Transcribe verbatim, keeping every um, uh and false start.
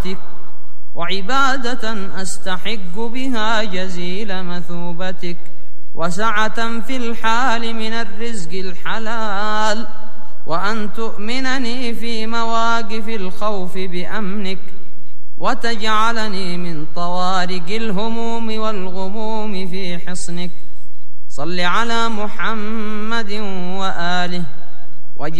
طاعتك، وعبادة أستحق بها جزيل مثوبتك، وسعة في الحال من الرزق الحلال، وأن تؤمنني في مواقف الخوف بأمنك، وتجعلني من طوارق الهموم والغموم في حصنك. صل على محمد وآله